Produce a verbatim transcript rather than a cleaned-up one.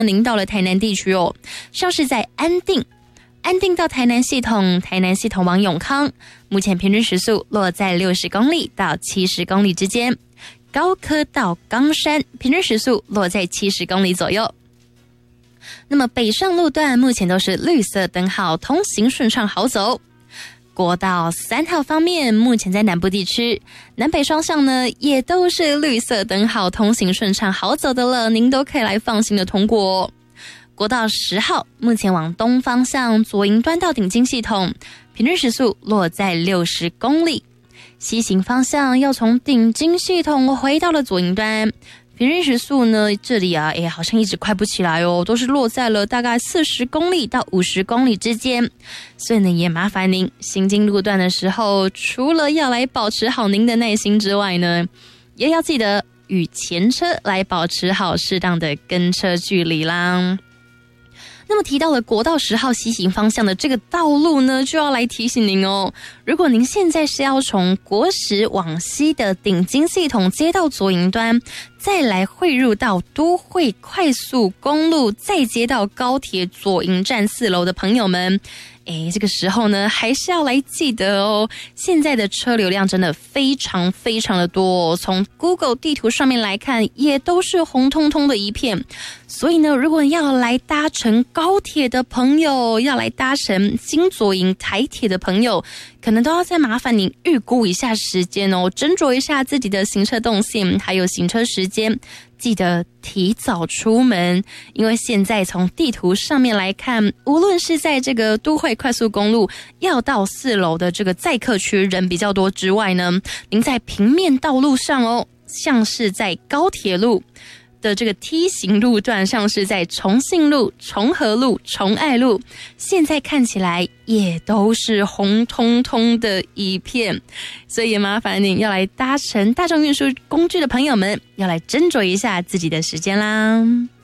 您到了台南地区哦，像是在安定，安定到台南系统，台南系统往永康，目前平均时速落在六十公里到七十公里之间。高科到冈山，平均时速落在七十公里左右。那么北上路段目前都是绿色灯号，通行顺畅好走。国道三号方面，目前在南部地区南北双向呢也都是绿色灯号，通行顺畅好走的了，您都可以来放心的通过哦。国道十号目前往东方向左营端到顶金系统，平均时速落在六十公里。西行方向要从顶金系统回到了左营端，平均时速呢这里啊诶好像一直快不起来哦，都是落在了大概四十公里到五十公里之间。所以呢也麻烦您行经路段的时候，除了要来保持好您的耐心之外呢，也要记得与前车来保持好适当的跟车距离啦。那么提到了国道十号西行方向的这个道路呢，就要来提醒您哦，如果您现在是要从国十往西的顶金系统接到左营端，再来汇入到都会快速公路，再接到高铁左营站四楼的朋友们，诶，这个时候呢还是要来记得哦，现在的车流量真的非常非常的多哦，从 Google 地图上面来看也都是红彤彤的一片。所以呢，如果要来搭乘高铁的朋友，要来搭乘新左营台铁的朋友，可能都要再麻烦您预估一下时间哦，斟酌一下自己的行车动线还有行车时间，记得提早出门。因为现在从地图上面来看，无论是在这个都会快速公路要到四楼的这个载客区人比较多之外呢，您在平面道路上哦，像是在高铁路的这个梯形路段，像是在重信路、重和路、重爱路，现在看起来也都是红彤彤的一片。所以也麻烦您要来搭乘大众运输工具的朋友们，要来斟酌一下自己的时间啦。